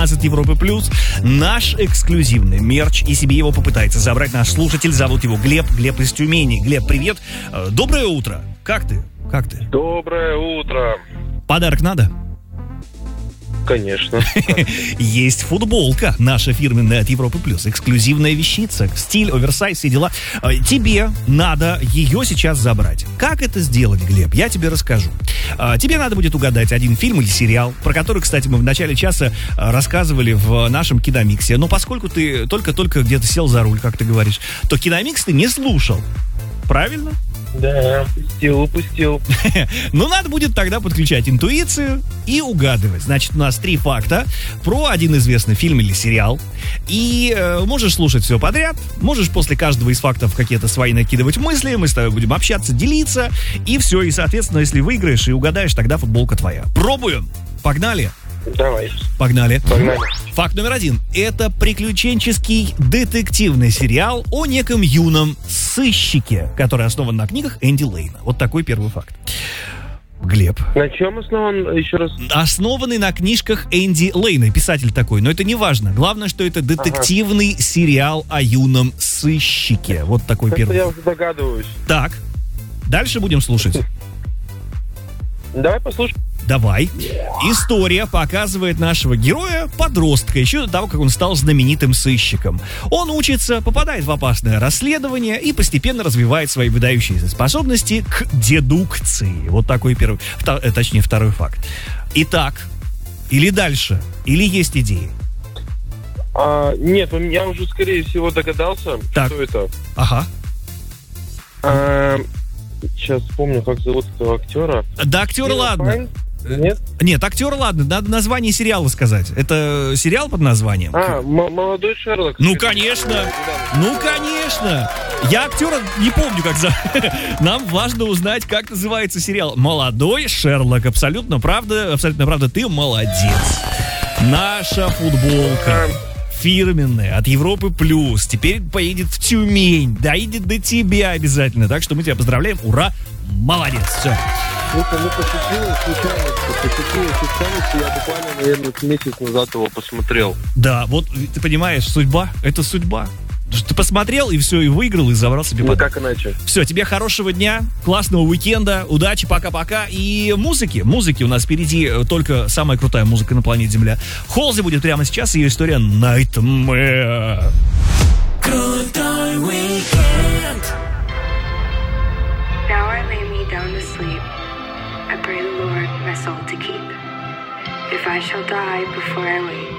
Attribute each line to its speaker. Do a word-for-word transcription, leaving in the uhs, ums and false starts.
Speaker 1: нас от Европы Плюс наш эксклюзивный мерч, и себе его попытается забрать наш слушатель. Зовут его Глеб. Глеб из Тюмени. Глеб, привет. Доброе утро. Как ты? Как ты?
Speaker 2: Доброе утро.
Speaker 1: Подарок надо?
Speaker 2: Конечно.
Speaker 1: Есть футболка, наша фирменная от Европы Плюс. Эксклюзивная вещица, стиль, оверсайз, все дела. Тебе надо ее сейчас забрать. Как это сделать, Глеб? Я тебе расскажу. Тебе надо будет угадать один фильм или сериал, про который, кстати, мы в начале часа рассказывали в нашем киномиксе. Но поскольку ты только-только где-то сел за руль, как ты говоришь, то киномикс ты не слушал. Правильно?
Speaker 2: Да, упустил, упустил.
Speaker 1: Ну, надо будет тогда подключать интуицию и угадывать. Значит, у нас три факта про один известный фильм или сериал. И э, можешь слушать все подряд. Можешь после каждого из фактов какие-то свои накидывать мысли. Мы с тобой будем общаться, делиться. И все. И, соответственно, если выиграешь и угадаешь, тогда футболка твоя. Пробуем. Погнали.
Speaker 2: Давай.
Speaker 1: Погнали.
Speaker 2: Погнали.
Speaker 1: Факт номер один. Это приключенческий детективный сериал о неком юном сыщике, который основан на книгах Энди Лейна. Вот такой первый факт. Глеб.
Speaker 2: На чем основан, еще раз?
Speaker 1: Основанный на книжках Энди Лейна. Писатель такой, но это не важно. Главное, что это детективный ага. сериал о юном сыщике. Вот такой
Speaker 2: это
Speaker 1: первый
Speaker 2: я
Speaker 1: факт.
Speaker 2: уже догадываюсь.
Speaker 1: Так. Дальше будем слушать.
Speaker 2: Давай послушаем.
Speaker 1: Давай. История показывает нашего героя-подростка еще до того, как он стал знаменитым сыщиком. Он учится, попадает в опасное расследование и постепенно развивает свои выдающиеся способности к дедукции. Вот такой первый, втор, точнее второй факт. Итак, или дальше, или есть идеи?
Speaker 2: А, нет, я уже, скорее всего, догадался,
Speaker 1: так.
Speaker 2: что это.
Speaker 1: Ага.
Speaker 2: А, сейчас вспомню, как зовут этого актера.
Speaker 1: Да, актера,
Speaker 2: Стивен
Speaker 1: ладно.
Speaker 2: Файн? Нет?
Speaker 1: Нет, актер, ладно, надо название сериала сказать. Это сериал под названием?
Speaker 2: А, м- молодой Шерлок.
Speaker 1: Ну, конечно, ну, конечно. Я актера не помню, как зовут. Нам важно узнать, как называется сериал. Молодой Шерлок, абсолютно правда, абсолютно правда, ты молодец. Наша футболка фирменная от Европы Плюс теперь поедет в Тюмень, доедет до тебя обязательно. Так что мы тебя поздравляем, ура, молодец, все.
Speaker 2: Это ну, посетила случайность, посетила случайность, я буквально, наверное, месяц назад его посмотрел.
Speaker 1: Да, вот ты понимаешь, судьба, это судьба. Ты посмотрел и все, и выиграл, и забрал себе подарок.
Speaker 2: Ну как иначе? Все,
Speaker 1: тебе хорошего дня, классного уикенда, удачи, пока-пока. И музыки, музыки у нас впереди только самая крутая музыка на планете Земля. Холзи будет прямо сейчас, ее история Nightmare.
Speaker 3: Крутой уикенд. Now I lay me down to sleep. I pray the Lord my soul to keep. If I shall die before I wake,